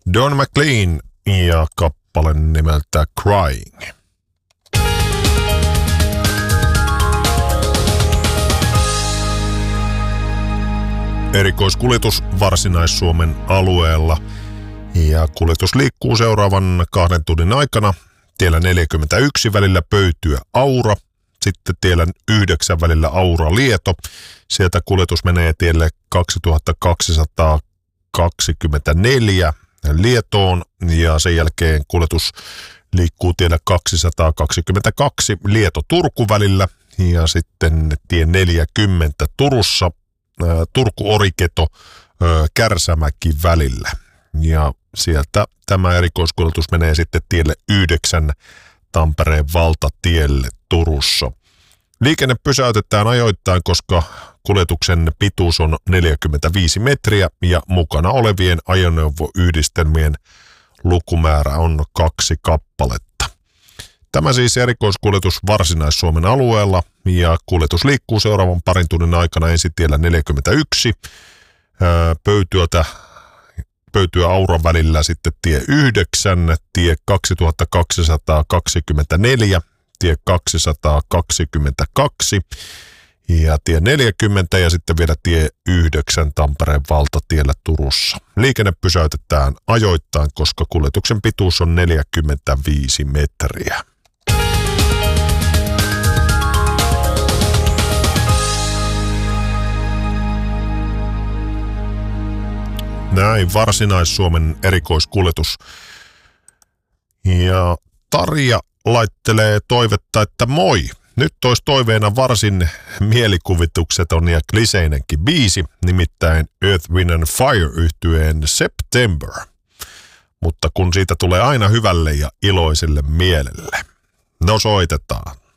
Don McLean ja kappale nimeltä Crying. Erikoiskuljetus Varsinais-Suomen alueella ja kuljetus liikkuu seuraavan 2 tunnin aikana tiellä 41 välillä Pöytyä-Aura, sitten tiellä 9 välillä Aura-Lieto. Sieltä kuljetus menee tielle 2224 Lietoon ja sen jälkeen kuljetus liikkuu tiellä 222 Lieto-Turku välillä ja sitten tie 40 Turussa Turku-Oriketo Kärsämäki välillä. Ja sieltä tämä erikoiskuljetus menee sitten tielle 9 Tampereen valtatielle Turussa. Liikenne pysäytetään ajoittain, koska kuljetuksen pituus on 45 metriä ja mukana olevien ajoneuvoyhdistelmien lukumäärä on 2 kappaletta. Tämä siis erikoiskuljetus Varsinais-Suomen alueella ja kuljetus liikkuu seuraavan 2 tunnin aikana ensin tiellä 41 Pöytyä-Auran välillä, sitten tie 9, tie 2224, tie 222 ja tie 40 ja sitten vielä tie 9 Tampereen valtatiellä Turussa. Liikenne pysäytetään ajoittain, koska kuljetuksen pituus on 45 metriä. Näin Varsinais-Suomen erikoiskuljetus. Ja Tarja laittelee toivetta, että moi. Nyt olisi toiveena varsin mielikuvitukseton ja kliseinenkin biisi, nimittäin Earth, Wind and Fire -yhtyeen September. Mutta kun siitä tulee aina hyvälle ja iloiselle mielelle. No soitetaan.